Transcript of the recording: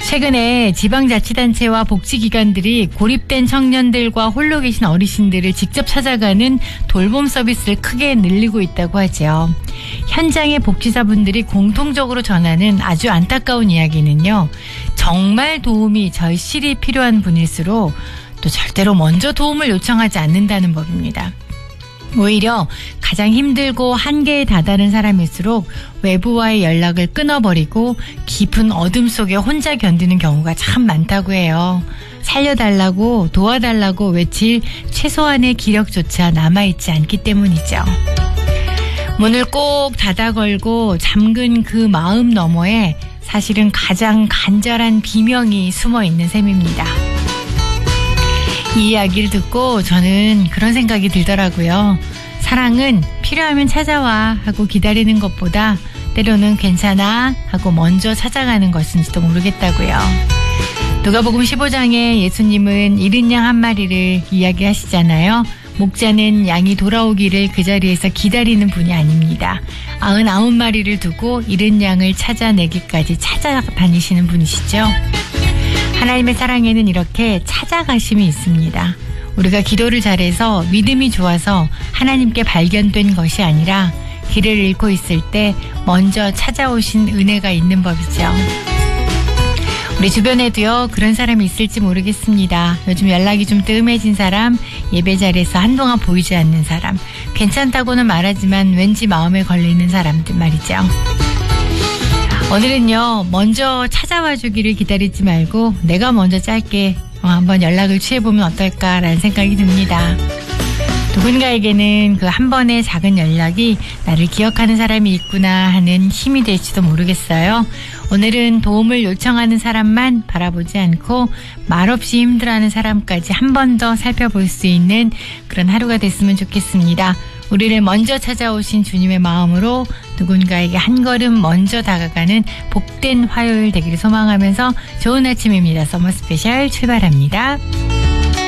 최근에 지방자치단체와 복지기관들이 고립된 청년들과 홀로 계신 어르신들을 직접 찾아가는 돌봄 서비스를 크게 늘리고 있다고 하죠. 현장의 복지사분들이 공통적으로 전하는 아주 안타까운 이야기는요. 정말 도움이 절실히 필요한 분일수록 또 절대로 먼저 도움을 요청하지 않는다는 법입니다. 오히려 가장 힘들고 한계에 다다른 사람일수록 외부와의 연락을 끊어버리고 깊은 어둠 속에 혼자 견디는 경우가 참 많다고 해요. 살려달라고 도와달라고 외칠 최소한의 기력조차 남아있지 않기 때문이죠. 문을 꼭 닫아 걸고 잠근 그 마음 너머에 사실은 가장 간절한 비명이 숨어 있는 셈입니다. 이 이야기를 듣고 저는 그런 생각이 들더라고요. 사랑은 필요하면 찾아와 하고 기다리는 것보다 때로는 괜찮아 하고 먼저 찾아가는 것인지도 모르겠다고요. 누가복음 15장에 예수님은 잃은 양 한 마리를 이야기하시잖아요. 목자는 양이 돌아오기를 그 자리에서 기다리는 분이 아닙니다. 99마리를 두고 잃은 양을 찾아내기까지 찾아다니시는 분이시죠. 하나님의 사랑에는 이렇게 찾아가심이 있습니다. 우리가 기도를 잘해서 믿음이 좋아서 하나님께 발견된 것이 아니라 길을 잃고 있을 때 먼저 찾아오신 은혜가 있는 법이죠. 우리 주변에도요 그런 사람이 있을지 모르겠습니다. 요즘 연락이 좀 뜸해진 사람, 예배 자리에서 한동안 보이지 않는 사람, 괜찮다고는 말하지만 왠지 마음에 걸리는 사람들 말이죠. 오늘은요 먼저 찾아와 주기를 기다리지 말고 내가 먼저 짧게 한번 연락을 취해보면 어떨까라는 생각이 듭니다. 누군가에게는 그 한 번의 작은 연락이 나를 기억하는 사람이 있구나 하는 힘이 될지도 모르겠어요. 오늘은 도움을 요청하는 사람만 바라보지 않고 말없이 힘들어하는 사람까지 한 번 더 살펴볼 수 있는 그런 하루가 됐으면 좋겠습니다. 우리를 먼저 찾아오신 주님의 마음으로 누군가에게 한 걸음 먼저 다가가는 복된 화요일 되기를 소망하면서 좋은 아침입니다. 서머 스페셜 출발합니다.